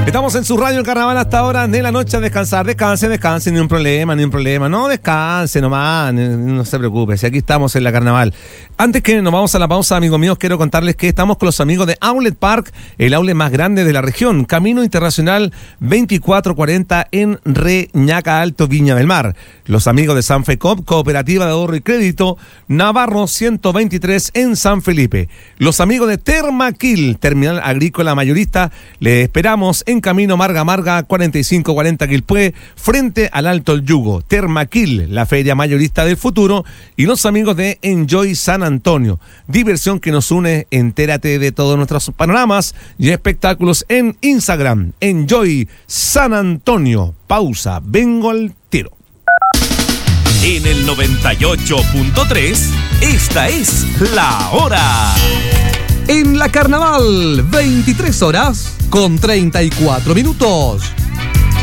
Estamos en su radio El Carnaval hasta ahora de la noche a descansar. Descanse, ni un problema. No, descanse nomás, no se preocupe. Si aquí estamos en la Carnaval. Antes que nos vamos a la pausa, amigos míos, quiero contarles que estamos con los amigos de Outlet Park, el outlet más grande de la región. Camino Internacional 2440 en Reñaca Alto, Viña del Mar. Los amigos de Sanfecop, Cooperativa de Ahorro y Crédito, Navarro 123 en San Felipe. Los amigos de Termaquil, Terminal Agrícola Mayorista, les esperamos en Camino Marga 4540 Quilpué, frente al Alto El Yugo. Termaquil, la feria mayorista del futuro. Y los amigos de Enjoy San Antonio, diversión que nos une. Entérate de todos nuestros panoramas y espectáculos en Instagram. Enjoy San Antonio. Pausa, vengo al tiro. En el 98.3, esta es La Hora. En la Carnaval, 23 horas con 34 minutos.